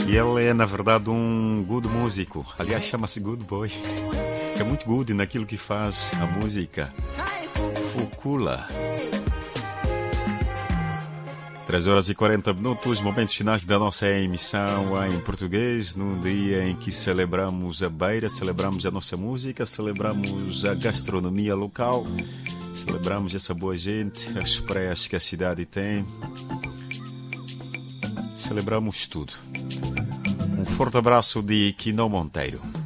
E ele é, na verdade, um good músico. Aliás, chama-se good boy. É muito good naquilo que faz a música. Fukula. 3 horas e 40 minutos, momentos finais da nossa emissão em português, num dia em que celebramos a beira, celebramos a nossa música, celebramos a gastronomia local, celebramos essa boa gente, as praias que a cidade tem, celebramos tudo. Um forte abraço de Quino Monteiro.